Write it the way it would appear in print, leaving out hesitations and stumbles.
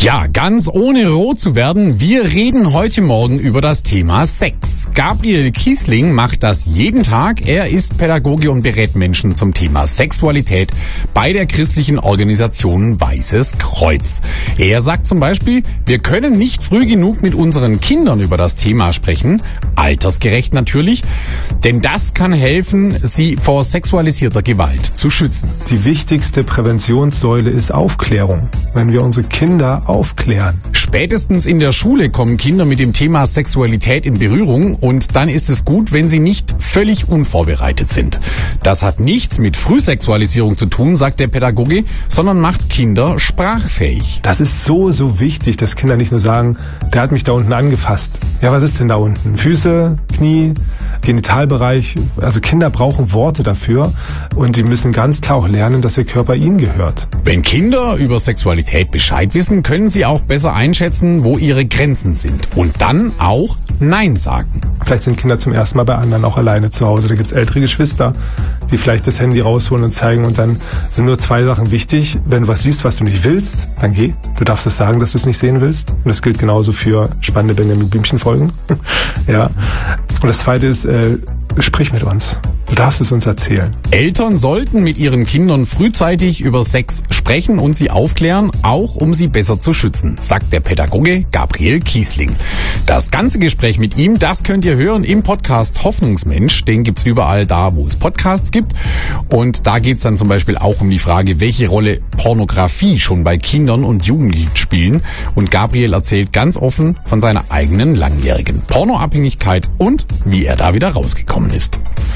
Ja, ganz ohne rot zu werden, wir reden heute Morgen über das Thema Sex. Gabriel Kiesling macht das jeden Tag. Er ist Pädagoge und berät Menschen zum Thema Sexualität bei der christlichen Organisation Weißes Kreuz. Er sagt zum Beispiel, wir können nicht früh genug mit unseren Kindern über das Thema sprechen, altersgerecht natürlich, denn das kann helfen, sie vor sexualisierter Gewalt zu schützen. Die wichtigste Präventionssäule ist Aufklärung. Wenn wir unsere Kinder aufklären. Spätestens in der Schule kommen Kinder mit dem Thema Sexualität in Berührung und dann ist es gut, wenn sie nicht völlig unvorbereitet sind. Das hat nichts mit Frühsexualisierung zu tun, sagt der Pädagoge, sondern macht Kinder sprachfähig. Das ist so wichtig, dass Kinder nicht nur sagen, der hat mich da unten angefasst. Ja, was ist denn da unten? Füße, Knie, Genitalbereich. Also Kinder brauchen Worte dafür und die müssen ganz klar auch lernen, dass ihr Körper ihnen gehört. Wenn Kinder über Sexualität Bescheid wissen, können sie auch besser einschätzen, wo ihre Grenzen sind und dann auch Nein sagen. Vielleicht sind Kinder zum ersten Mal bei anderen auch alleine zu Hause. Da gibt's ältere Geschwister, die vielleicht das Handy rausholen und zeigen und dann sind nur 2 Sachen wichtig. Wenn du was siehst, was du nicht willst, dann geh. Du darfst es sagen, dass du es nicht sehen willst. Und das gilt genauso für spannende Benjamin Blümchen Folgen. Ja. Und das Zweite ist, sprich mit uns. Du darfst es uns erzählen. Eltern sollten mit ihren Kindern frühzeitig über Sex sprechen und sie aufklären, auch um sie besser zu schützen, sagt der Pädagoge Gabriel Kiesling. Das ganze Gespräch mit ihm, das könnt ihr hören im Podcast Hoffnungsmensch. Den gibt's überall da, wo es Podcasts gibt. Und da geht's dann zum Beispiel auch um die Frage, welche Rolle Pornografie schon bei Kindern und Jugendlichen spielen. Und Gabriel erzählt ganz offen von seiner eigenen langjährigen Pornoabhängigkeit und wie er da wieder rausgekommen ist.